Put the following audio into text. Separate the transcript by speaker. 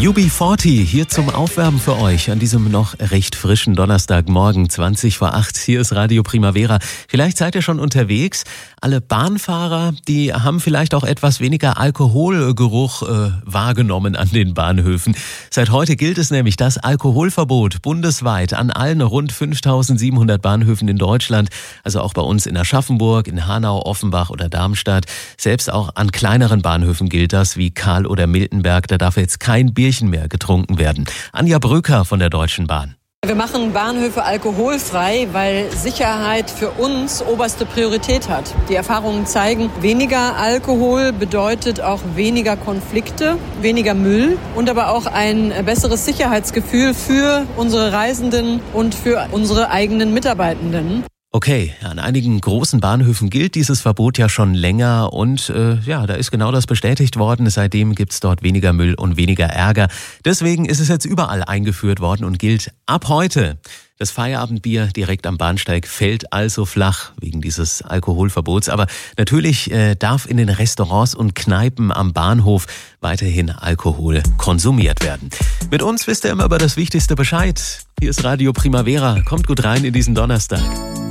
Speaker 1: UB40 hier zum Aufwärmen für euch an diesem noch recht frischen Donnerstagmorgen, 20:08. Hier ist Radio Primavera. Vielleicht seid ihr schon unterwegs. Alle Bahnfahrer, die haben vielleicht auch etwas weniger Alkoholgeruch wahrgenommen an den Bahnhöfen. Seit heute gilt es nämlich das Alkoholverbot bundesweit an allen rund 5.700 Bahnhöfen in Deutschland. Also auch bei uns in Aschaffenburg, in Hanau, Offenbach oder Darmstadt. Selbst auch an kleineren Bahnhöfen gilt das, wie Karl oder Miltenberg. Da darf jetzt kein Bierchen mehr getrunken werden. Anja Brücker von der Deutschen Bahn.
Speaker 2: Wir machen Bahnhöfe alkoholfrei, weil Sicherheit für uns oberste Priorität hat. Die Erfahrungen zeigen, weniger Alkohol bedeutet auch weniger Konflikte, weniger Müll und aber auch ein besseres Sicherheitsgefühl für unsere Reisenden und für unsere eigenen Mitarbeitenden.
Speaker 1: Okay, an einigen großen Bahnhöfen gilt dieses Verbot ja schon länger und da ist genau das bestätigt worden. Seitdem gibt's dort weniger Müll und weniger Ärger. Deswegen ist es jetzt überall eingeführt worden und gilt ab heute. Das Feierabendbier direkt am Bahnsteig fällt also flach wegen dieses Alkoholverbots. Aber natürlich darf in den Restaurants und Kneipen am Bahnhof weiterhin Alkohol konsumiert werden. Mit uns wisst ihr immer über das Wichtigste Bescheid. Hier ist Radio Primavera. Kommt gut rein in diesen Donnerstag.